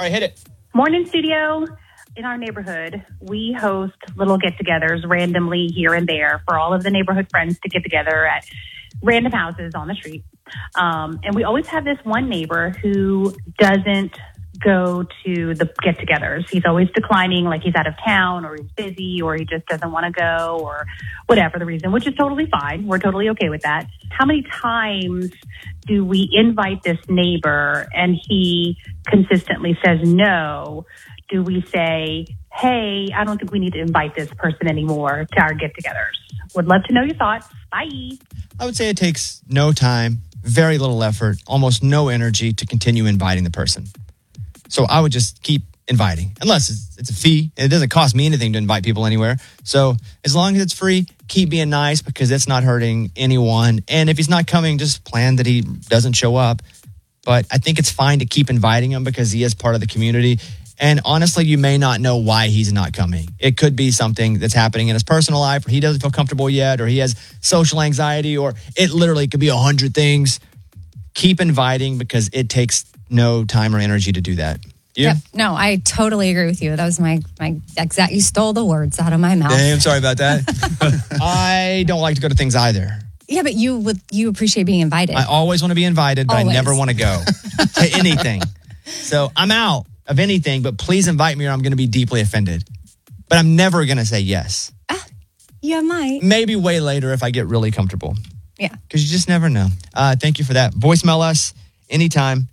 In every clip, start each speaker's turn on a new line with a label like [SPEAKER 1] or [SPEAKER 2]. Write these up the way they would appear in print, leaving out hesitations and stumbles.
[SPEAKER 1] right, hit it.
[SPEAKER 2] Morning, studio. In our neighborhood, we host little get-togethers randomly here and there for all of the neighborhood friends to get together at random houses on the street. And we always have this one neighbor who doesn't go to the get-togethers. He's always declining, like he's out of town or he's busy or he just doesn't want to go or whatever the reason, which is totally fine. We're totally okay with that. How many times do we invite this neighbor and he consistently says no? Do we say, hey, I don't think we need to invite this person anymore to our get-togethers? Would love to know your thoughts. Bye.
[SPEAKER 1] I would say it takes no time, very little effort, almost no energy to continue inviting the person. So I would just keep inviting, unless it's a fee. It doesn't cost me anything to invite people anywhere. So as long as it's free, keep being nice because it's not hurting anyone. And if he's not coming, just plan that he doesn't show up. But I think it's fine to keep inviting him because he is part of the community. And honestly, you may not know why he's not coming. It could be something that's happening in his personal life, or he doesn't feel comfortable yet, or he has social anxiety, or it literally could be 100 things. Keep inviting because it takes no time or energy to do that. You?
[SPEAKER 3] Yep. No, I totally agree with you. That was my exact, you stole the words out of my mouth.
[SPEAKER 1] Hey, I'm sorry about that. I don't like to go to things either.
[SPEAKER 3] Yeah, but you appreciate being invited.
[SPEAKER 1] I always want to be invited, but
[SPEAKER 3] always.
[SPEAKER 1] I never want to go to anything. So I'm out of anything, but please invite me or I'm going to be deeply offended. But I'm never going to say yes.
[SPEAKER 3] You might.
[SPEAKER 1] Maybe way later if I get really comfortable.
[SPEAKER 3] Yeah.
[SPEAKER 1] Because you just never know. Thank you for that. Voicemail us anytime.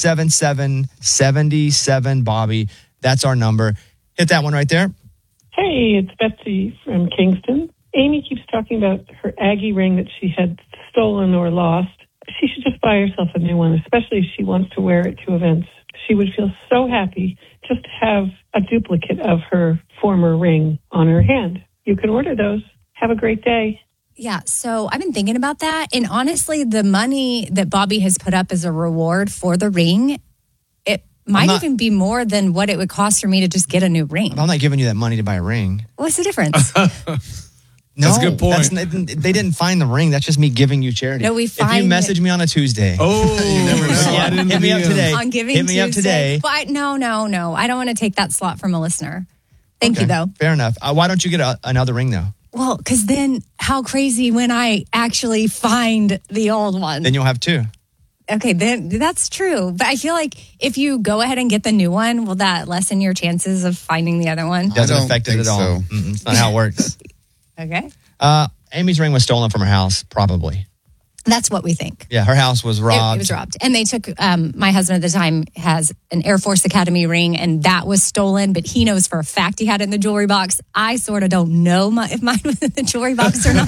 [SPEAKER 1] 877-77-BOBBY. That's our number. Hit that one right there.
[SPEAKER 4] Hey, it's Betsy from Kingston. Amy keeps talking about her Aggie ring that she had stolen or lost. She should just buy herself a new one, especially if she wants to wear it to events. She would feel so happy just to have a duplicate of her former ring on her hand. You can order those. Have a great day.
[SPEAKER 3] Yeah, so I've been thinking about that. And honestly, the money that Bobby has put up as a reward for the ring, it might even be more than what it would cost for me to just get a new ring.
[SPEAKER 1] I'm not giving you that money to buy a ring.
[SPEAKER 3] What's the difference?
[SPEAKER 1] No,
[SPEAKER 5] that's a good point.
[SPEAKER 1] They didn't find the ring. That's just me giving you charity.
[SPEAKER 3] No,
[SPEAKER 1] if you message me on a Tuesday.
[SPEAKER 5] Oh, you never know.
[SPEAKER 1] Hit me up today.
[SPEAKER 3] On Giving
[SPEAKER 1] Hit me
[SPEAKER 3] Tuesday.
[SPEAKER 1] up today.
[SPEAKER 3] But no. I don't want to take that slot from a listener. Thank you, though.
[SPEAKER 1] Fair enough. Why don't you get another ring, though?
[SPEAKER 3] Well, because then how crazy when I actually find the old one.
[SPEAKER 1] Then you'll have two.
[SPEAKER 3] Okay, then that's true. But I feel like if you go ahead and get the new one, will that lessen your chances of finding the other one?
[SPEAKER 1] Doesn't affect it at all.
[SPEAKER 5] so.
[SPEAKER 1] It's not how it works.
[SPEAKER 3] Okay.
[SPEAKER 1] Amy's ring was stolen from her house, probably.
[SPEAKER 3] That's what we think.
[SPEAKER 1] Yeah, her house was robbed.
[SPEAKER 3] It was robbed. And they took, my husband at the time has an Air Force Academy ring, and that was stolen, but he knows for a fact he had it in the jewelry box. I sort of don't know if mine was in the jewelry box or not.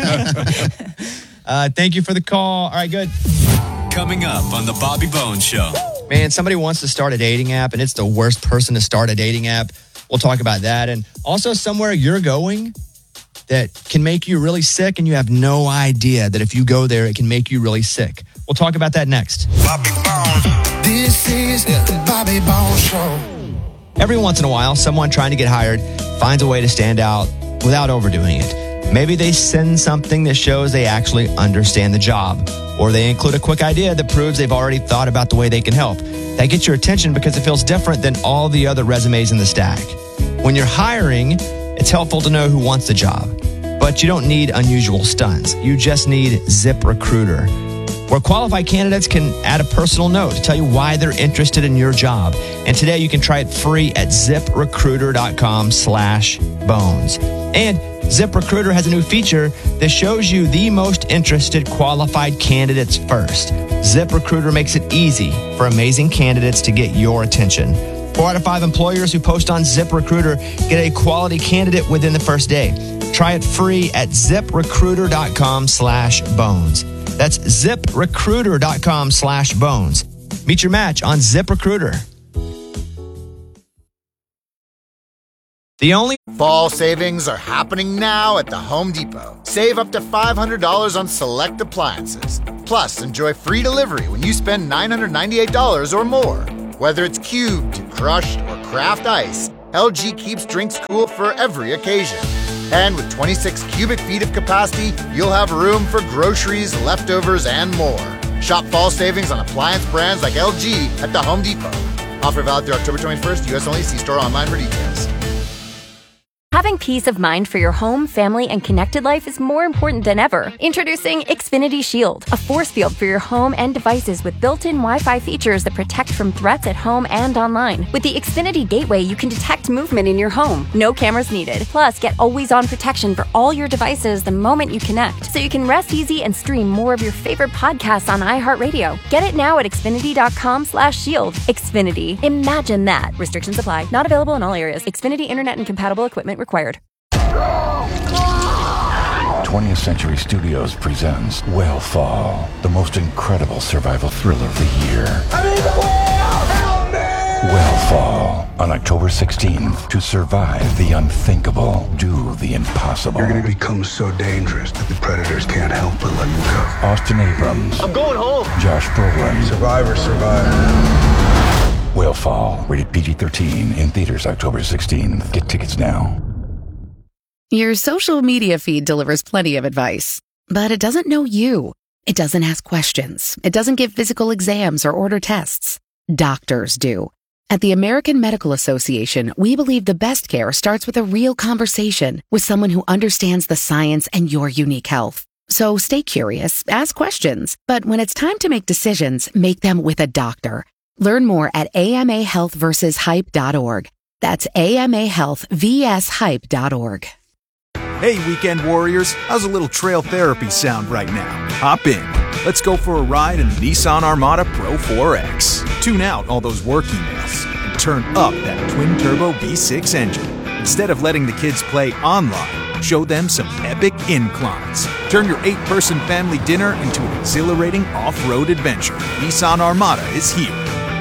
[SPEAKER 1] Thank you for the call. All right, good.
[SPEAKER 6] Coming up on the Bobby Bones Show.
[SPEAKER 1] Man, somebody wants to start a dating app, and it's the worst person to start a dating app. We'll talk about that. And also somewhere you're going that can make you really sick, and you have no idea that if you go there, it can make you really sick. We'll talk about that next.
[SPEAKER 7] Bobby Bones. This is the Bobby Bones Show.
[SPEAKER 1] Every once in a while, someone trying to get hired finds a way to stand out without overdoing it. Maybe they send something that shows they actually understand the job, or they include a quick idea that proves they've already thought about the way they can help. That gets your attention because it feels different than all the other resumes in the stack. When you're hiring, it's helpful to know who wants the job, but you don't need unusual stunts. You just need ZipRecruiter, where qualified candidates can add a personal note to tell you why they're interested in your job. And today you can try it free at ZipRecruiter.com/bones. And ZipRecruiter has a new feature that shows you the most interested qualified candidates first. ZipRecruiter makes it easy for amazing candidates to get your attention. 4 out of 5 employers who post on ZipRecruiter get a quality candidate within the first day. Try it free at ZipRecruiter.com/bones. That's ZipRecruiter.com/bones. Meet your match on ZipRecruiter. The only
[SPEAKER 8] Fall savings are happening now at the Home Depot. Save up to $500 on select appliances. Plus, enjoy free delivery when you spend $998 or more. Whether it's cubed, crushed, or craft ice, LG keeps drinks cool for every occasion. And with 26 cubic feet of capacity, you'll have room for groceries, leftovers, and more. Shop fall savings on appliance brands like LG at the Home Depot. Offer valid through October 21st. U.S. only. See store online for details.
[SPEAKER 9] Having peace of mind for your home, family, and connected life is more important than ever. Introducing Xfinity Shield, a force field for your home and devices with built-in Wi-Fi features that protect from threats at home and online. With the Xfinity Gateway, you can detect movement in your home. No cameras needed. Plus, get always-on protection for all your devices the moment you connect, so you can rest easy and stream more of your favorite podcasts on iHeartRadio. Get it now at Xfinity.com/shield. Xfinity. Imagine that. Restrictions apply. Not available in all areas. Xfinity Internet and compatible equipment required.
[SPEAKER 10] 20th Century Studios presents Whale the most incredible survival thriller of the year. Whale on October 16th. To survive the unthinkable, do the impossible.
[SPEAKER 11] You're going to become so dangerous that the predators can't help but let you go.
[SPEAKER 10] Austin Abrams.
[SPEAKER 11] I'm going home.
[SPEAKER 10] Josh Brolin.
[SPEAKER 11] Survivor.
[SPEAKER 10] Whale, rated PG-13, in theaters October 16th. Get tickets now.
[SPEAKER 12] Your social media feed delivers plenty of advice, but it doesn't know you. It doesn't ask questions. It doesn't give physical exams or order tests. Doctors do. At the American Medical Association, we believe the best care starts with a real conversation with someone who understands the science and your unique health. So stay curious, ask questions, but when it's time to make decisions, make them with a doctor. Learn more at amahealthversushype.org. That's amahealthvshype.org.
[SPEAKER 13] Hey, weekend warriors, how's a little trail therapy sound right now? Hop in. Let's go for a ride in the Nissan Armada Pro 4X. Tune out all those work emails and turn up that twin-turbo V6 engine. Instead of letting the kids play online, show them some epic inclines. Turn your 8-person family dinner into an exhilarating off-road adventure. Nissan Armada is here.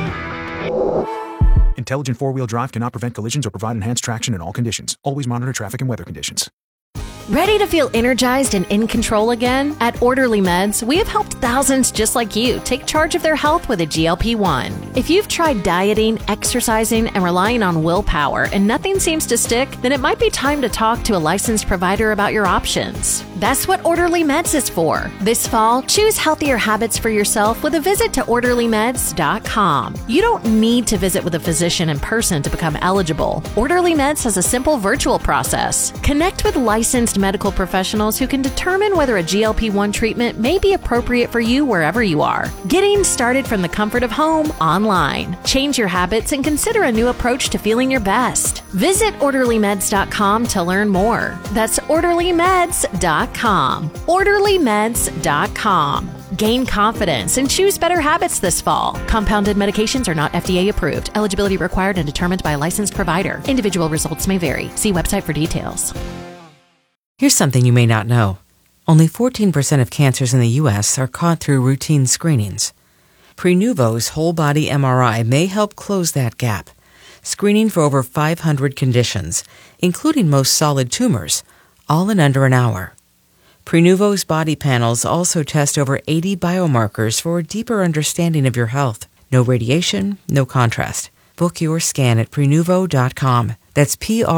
[SPEAKER 13] Intelligent four-wheel drive cannot prevent collisions or provide enhanced traction in all conditions. Always monitor traffic and weather conditions.
[SPEAKER 14] Ready to feel energized and in control again? At Orderly Meds, we have helped thousands just like you take charge of their health with a GLP-1. If you've tried dieting, exercising, and relying on willpower and nothing seems to stick, then it might be time to talk to a licensed provider about your options. That's what Orderly Meds is for. This fall, choose healthier habits for yourself with a visit to OrderlyMeds.com. You don't need to visit with a physician in person to become eligible. Orderly Meds has a simple virtual process. Connect with licensed medical professionals who can determine whether a GLP-1 treatment may be appropriate for you wherever you are. Getting started from the comfort of home online. Change your habits and consider a new approach to feeling your best. Visit OrderlyMeds.com to learn more. That's OrderlyMeds.com. OrderlyMeds.com. Gain confidence and choose better habits this fall. Compounded medications are not FDA approved. Eligibility required and determined by a licensed provider. Individual results may vary. See website for details.
[SPEAKER 15] Here's something you may not know. Only 14% of cancers in the U.S. are caught through routine screenings. Prenuvo's whole-body MRI may help close that gap, screening for over 500 conditions, including most solid tumors, all in under an hour. Prenuvo's body panels also test over 80 biomarkers for a deeper understanding of your health. No radiation, no contrast. Book your scan at Prenuvo.com. That's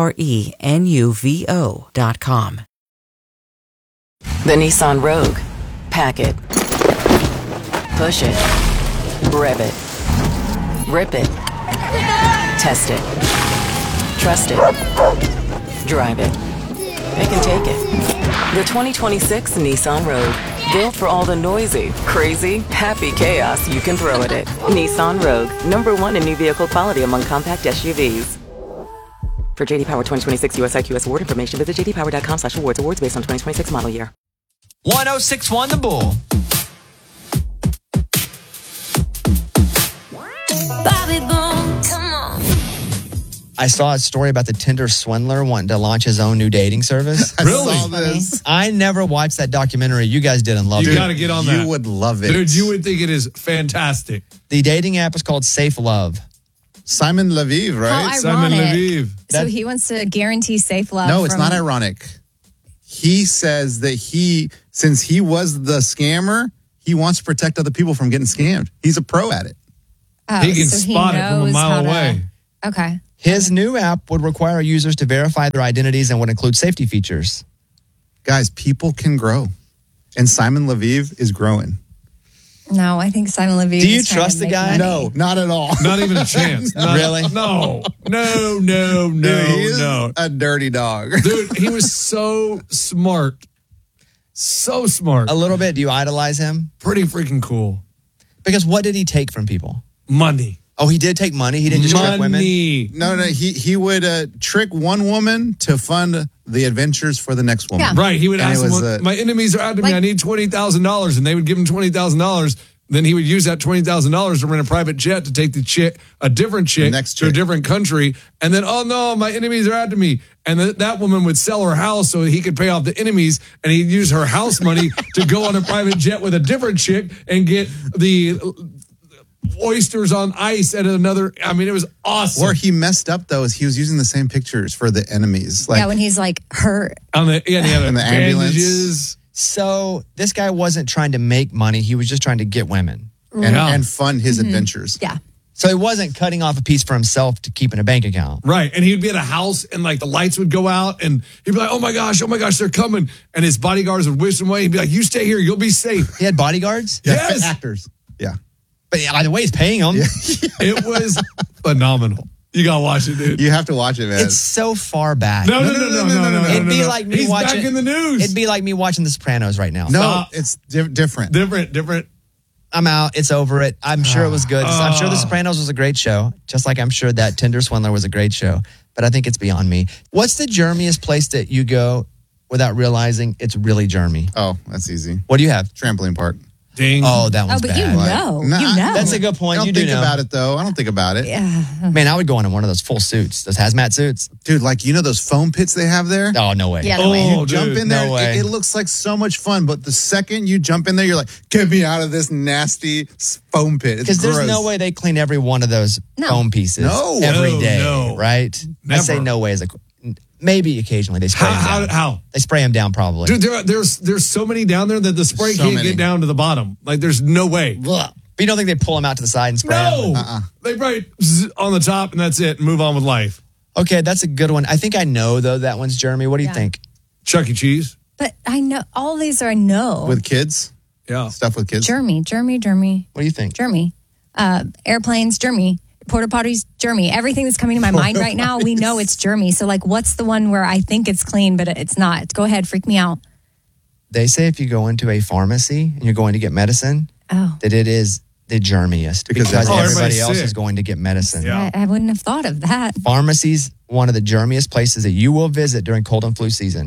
[SPEAKER 15] Prenuvo.com.
[SPEAKER 16] The Nissan Rogue. Pack it. Push it. Rev it. Rip it. Test it. Trust it. Drive it. It can take it. The 2026 Nissan Rogue. Built for all the noisy, crazy, happy chaos you can throw at it. Nissan Rogue. #1 in new vehicle quality among compact SUVs. For JD Power 2026 US IQS award information, visit jdpower.com/awards. Awards based on 2026 model year.
[SPEAKER 1] 1061 The Bull.
[SPEAKER 17] Bobby Bone, come on.
[SPEAKER 1] I saw a story about the Tinder swindler wanting to launch his own new dating service.
[SPEAKER 5] Really? Saw this.
[SPEAKER 1] I never watched that documentary. You guys did and loved it.
[SPEAKER 5] You got to get on that.
[SPEAKER 18] You would love it.
[SPEAKER 5] Dude, you would think it is fantastic.
[SPEAKER 1] The dating app is called Safe Love.
[SPEAKER 18] Simon Leviev, right?
[SPEAKER 3] How
[SPEAKER 5] Simon
[SPEAKER 3] ironic.
[SPEAKER 5] Leviev.
[SPEAKER 3] So he wants to guarantee safe love.
[SPEAKER 18] No, it's not ironic. He says that since he was the scammer, he wants to protect other people from getting scammed. He's a pro at it.
[SPEAKER 3] Oh,
[SPEAKER 5] He can
[SPEAKER 3] so
[SPEAKER 5] spot it from a
[SPEAKER 3] knows
[SPEAKER 5] mile
[SPEAKER 3] how to-
[SPEAKER 5] away.
[SPEAKER 3] Okay.
[SPEAKER 1] His new app would require users to verify their identities and would include safety features.
[SPEAKER 18] Guys, people can grow. And Simon Leviev is growing.
[SPEAKER 3] No, I think Simon Levy.
[SPEAKER 1] Do you trust the guy?
[SPEAKER 18] No, not at all.
[SPEAKER 5] Not even a chance.
[SPEAKER 1] Really?
[SPEAKER 5] No.
[SPEAKER 18] Dude, he is a dirty dog.
[SPEAKER 5] Dude, he was so smart. So smart.
[SPEAKER 1] A little bit. Do you idolize him?
[SPEAKER 5] Pretty freaking cool.
[SPEAKER 1] Because what did he take from people?
[SPEAKER 5] Money.
[SPEAKER 1] Oh, he did take money? He didn't just trick women?
[SPEAKER 18] No, he would trick one woman to fund the adventures for the next woman.
[SPEAKER 3] Yeah.
[SPEAKER 5] Right. He would
[SPEAKER 18] And
[SPEAKER 5] ask
[SPEAKER 18] it was,
[SPEAKER 5] them, my enemies are out to me. I need $20,000. And they would give him $20,000. Then he would use that $20,000 to rent a private jet to take a different chick to a different country. And then, oh no, my enemies are out to me. And that woman would sell her house so he could pay off the enemies. And he'd use her house money to go on a private jet with a different chick and get the oysters on ice at another. I mean, it was awesome.
[SPEAKER 18] Where he messed up, though, is he was using the same pictures for the enemies.
[SPEAKER 3] Yeah, when he's like hurt.
[SPEAKER 5] On the
[SPEAKER 18] ambulance.
[SPEAKER 5] bandages.
[SPEAKER 1] So this guy wasn't trying to make money. He was just trying to get women.
[SPEAKER 18] And fund his adventures.
[SPEAKER 3] Yeah.
[SPEAKER 1] So he wasn't cutting off a piece for himself to keep in a bank account.
[SPEAKER 5] Right. And he'd be at a house and like the lights would go out and he'd be like, oh my gosh, they're coming. And his bodyguards would whisk him away. He'd be like, you stay here. You'll be safe.
[SPEAKER 1] He had bodyguards?
[SPEAKER 5] Yes.
[SPEAKER 18] Actors. Yeah.
[SPEAKER 1] But either way, he's paying them.
[SPEAKER 18] Yeah.
[SPEAKER 5] It was phenomenal. You got to watch it, dude.
[SPEAKER 18] You have to watch it, man.
[SPEAKER 1] It's so far back.
[SPEAKER 5] No.
[SPEAKER 1] It'd be like me
[SPEAKER 5] He's
[SPEAKER 1] watching.
[SPEAKER 5] back in the news.
[SPEAKER 1] It'd be like me watching The Sopranos right now.
[SPEAKER 18] No, it's different.
[SPEAKER 5] Different.
[SPEAKER 1] I'm out. It's over it. I'm sure it was good. I'm sure The Sopranos was a great show, just like I'm sure that Tinder Swindler was a great show. But I think it's beyond me. What's the germiest place that you go without realizing it's really germy?
[SPEAKER 18] Oh, that's easy.
[SPEAKER 1] What do you have?
[SPEAKER 18] Trampoline park.
[SPEAKER 1] Ding. Oh, that one's
[SPEAKER 3] but
[SPEAKER 1] bad.
[SPEAKER 3] you know.
[SPEAKER 18] Nah,
[SPEAKER 3] You know.
[SPEAKER 1] That's a good point.
[SPEAKER 18] I
[SPEAKER 1] You
[SPEAKER 18] don't
[SPEAKER 1] do
[SPEAKER 18] think
[SPEAKER 1] know.
[SPEAKER 18] about it, though. I don't think about it.
[SPEAKER 3] Yeah.
[SPEAKER 1] Man, I would go into one of those full suits, those hazmat suits.
[SPEAKER 18] Dude, like, you know those foam pits they have there?
[SPEAKER 1] Oh, no way.
[SPEAKER 3] Yeah, no way.
[SPEAKER 18] You jump in there,
[SPEAKER 1] no way.
[SPEAKER 18] it looks like so much fun. But the second you jump in there, you're like, get me out of this nasty foam pit. It's
[SPEAKER 1] Because there's
[SPEAKER 18] gross.
[SPEAKER 1] no way they clean every one of those
[SPEAKER 3] No.
[SPEAKER 1] foam pieces
[SPEAKER 18] No.
[SPEAKER 1] every day,
[SPEAKER 5] No.
[SPEAKER 1] right? I say
[SPEAKER 5] Never.
[SPEAKER 1] no way as maybe occasionally they spray them down.
[SPEAKER 5] How?
[SPEAKER 1] They spray them down probably.
[SPEAKER 5] Dude, there's so many down there that the spray
[SPEAKER 18] So
[SPEAKER 5] can't
[SPEAKER 18] many.
[SPEAKER 5] get down to the bottom. Like, there's no way.
[SPEAKER 1] But you don't think they pull them out to the side and spray them?
[SPEAKER 5] No. They probably on the top and that's it and move on with life.
[SPEAKER 1] Okay, that's a good one. I think I know, though, that one's Jeremy. What do you
[SPEAKER 3] Yeah.
[SPEAKER 1] think?
[SPEAKER 5] Chuck E. Cheese.
[SPEAKER 3] But I know all these are I know.
[SPEAKER 18] With kids?
[SPEAKER 5] Yeah.
[SPEAKER 18] Stuff with kids?
[SPEAKER 3] Jeremy.
[SPEAKER 1] What do you think?
[SPEAKER 3] Jeremy. Airplanes, Jeremy. Porta potties, Jeremy. Everything that's coming to my mind right now, we know it's Jeremy. So, like, what's the one where I think it's clean, but it's not? Go ahead, freak me out.
[SPEAKER 1] They say if you go into a pharmacy and you're going to get medicine, that it is the germiest because everybody
[SPEAKER 5] everybody's
[SPEAKER 1] else
[SPEAKER 5] sick.
[SPEAKER 1] is going to get medicine.
[SPEAKER 5] Yeah.
[SPEAKER 3] I wouldn't have thought of that.
[SPEAKER 1] Pharmacies, one of the germiest places that you will visit during cold and flu season.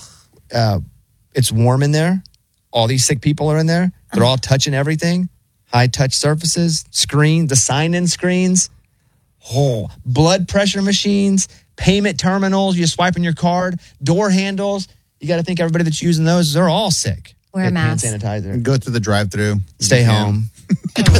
[SPEAKER 1] It's warm in there. All these sick people are in there. They're all touching everything. High touch surfaces, the sign-in screens, blood pressure machines, payment terminals. You're swiping your card, door handles. You got to think everybody that's using those, they're all sick.
[SPEAKER 3] Wear a
[SPEAKER 1] Get hand
[SPEAKER 3] mask.
[SPEAKER 1] sanitizer.
[SPEAKER 18] Go to the drive-thru.
[SPEAKER 1] Stay home.